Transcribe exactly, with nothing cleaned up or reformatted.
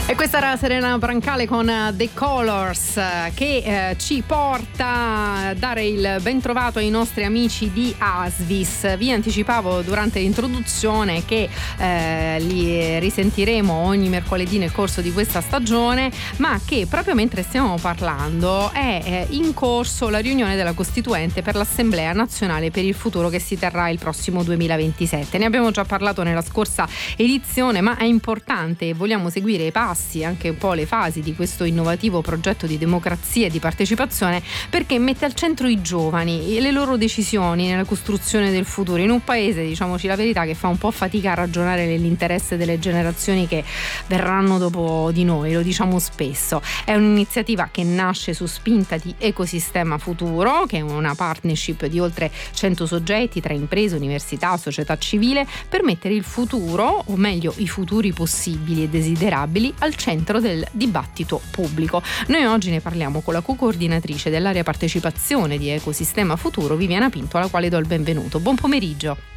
E questa era Serena Brancale con The Colors, che eh, ci porta a dare il ben trovato ai nostri amici di Asvis. Vi anticipavo durante l'introduzione che eh, li risentiremo ogni mercoledì nel corso di questa stagione, ma che proprio mentre stiamo parlando è eh, in corso la riunione della Costituente per l'Assemblea Nazionale per il Futuro, che si terrà il prossimo duemilaventisette. Ne abbiamo già parlato nella scorsa edizione, ma è importante e vogliamo seguire i passi, anche un po' le fasi di questo innovativo progetto di democrazia e di partecipazione, perché mette al centro i giovani e le loro decisioni nella costruzione del futuro in un paese, diciamoci la verità, che fa un po' fatica a ragionare nell'interesse delle generazioni che verranno dopo di noi, lo diciamo spesso. È un'iniziativa che nasce su spinta di Ecosistema Futuro, che è una partnership di oltre cento soggetti tra imprese, università, società civile, per mettere il futuro, o meglio i futuri possibili e desiderabili, al centro del dibattito pubblico. Noi oggi ne parliamo con la co-coordinatrice dell'area partecipazione di Ecosistema Futuro, Viviana Pinto, alla quale do il benvenuto. Buon pomeriggio.